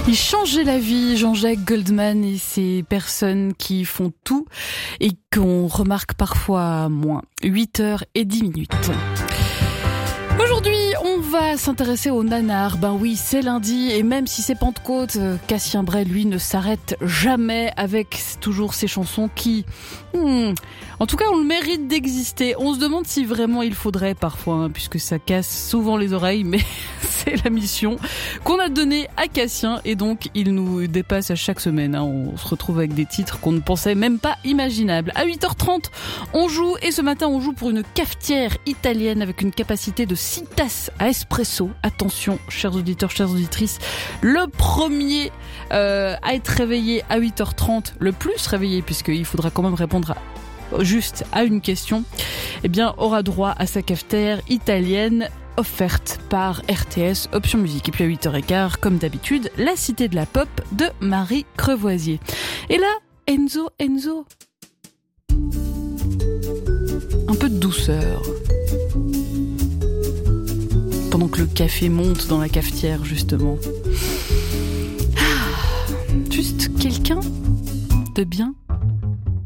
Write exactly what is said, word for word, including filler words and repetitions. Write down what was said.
Il changeait la vie, Jean-Jacques Goldman, et ces personnes qui font tout et qu'on remarque parfois moins. huit heures dix minutes. Aujourd'hui, on va s'intéresser au nanar. Ben oui, c'est lundi, et même si c'est Pentecôte, Cassien Bray, lui, ne s'arrête jamais avec toujours ses chansons qui... Hmm, en tout cas, on le mérite d'exister. On se demande si vraiment il faudrait parfois, hein, puisque ça casse souvent les oreilles, mais c'est la mission qu'on a donnée à Cassien, et donc il nous dépasse à chaque semaine. Hein. On se retrouve avec des titres qu'on ne pensait même pas imaginables. À huit heures trente, on joue, et ce matin, on joue pour une cafetière italienne avec une capacité de six tasses à espresso. Attention, chers auditeurs, chères auditrices, le premier euh, à être réveillé à huit heures trente, le plus réveillé, puisqu'il faudra quand même répondre à juste à une question, eh bien, aura droit à sa cafetière italienne offerte par R T S Option Musique. Et puis à huit heures quinze, comme d'habitude, la Cité de la Pop de Marie Crevoisier. Et là, Enzo, Enzo, un peu de douceur. Pendant que le café monte dans la cafetière, justement. Ah, juste quelqu'un de bien